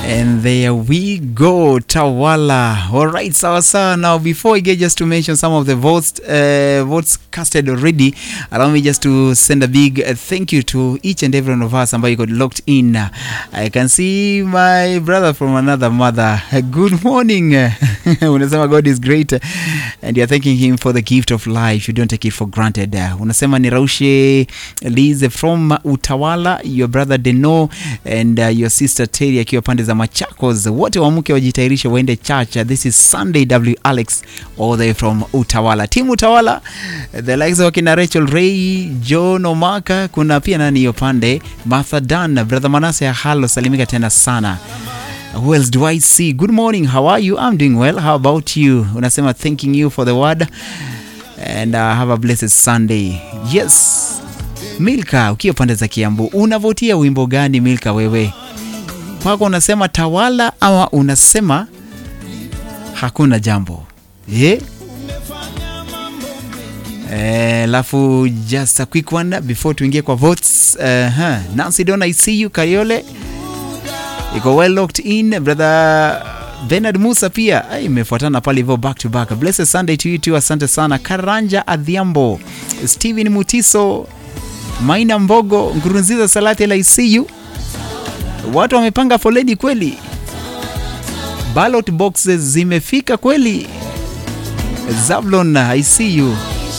And there we go, Tawala. All right, sawa. Now, before I get just to mention some of the votes casted already, allow me just to send a big thank you to each and every one of us ambao got locked in. I can see my brother from another mother. Good morning. Unasema God is great and you're thanking him for the gift of life. You don't take it for granted. Unasema ni Raushe Liz from Utawala, your brother Deno and your sister Terry akiwa pande za Machakos. Wote waamke wajitairishe waende church. This is Sunday W Alex all the way from Utawala. Team Utawala, the likes of kina Rachel Ray, John Omaka, kuna pia nani hiyo pande, Martha Dan, brother Manase ya halo, salimika tena sana. Who else do I see? Good morning, how are you? I'm doing well. How about you? Unasema thanking you for the word and have a blessed Sunday. Yes. Milka, ukiwa pande za Kiambu, unavotia wimbo gani Milka wewe? Kwako unasema Tawala ama unasema hakuna jambo? Lafu just a quick one before tuingie kwa votes. Nancy Donna, I see you. Kayole iko well locked in. Brother Bernard Musa pia imefuatana pale hivyo back to back. Blessed Sunday to you too. Asante sana. Karanja Adhiambo, Steven Mutiso, Maina Mbogo, Ngurunziza Salate, I see you. Watu wamepanga foleni kweli. Ballot boxes zimefika kweli. Zablon, I see you.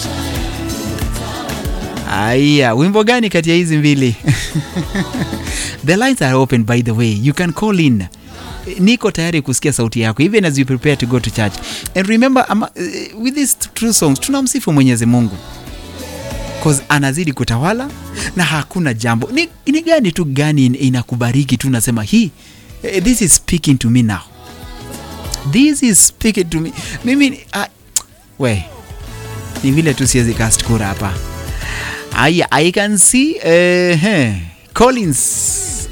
Aya, wimbo gani kati ya hizi mbili? The lines are open by the way. You can call in. Niko tayari kusikia sauti yako even as you prepare to go to church. And remember with these true songs tunamsifu Mwenyezi Mungu. Cause anazidi kutawala na hakuna jambo. Ni gani tu gani inakubariki tu nasema hii this is speaking to me now. This is speaking to me. Mimi ni vile tu siwezi cast kura hapa. I can see Collins.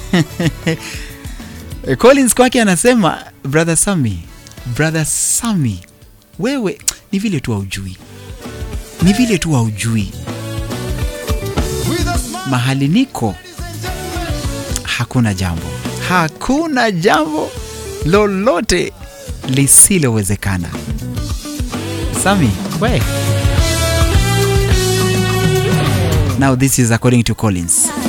Collins kwake anasema brother Sammy wewe ni vile tu haujui. Mahali niko hakuna jambo lolote lisilowezekana. Sammy, we. Now this is according to Collins.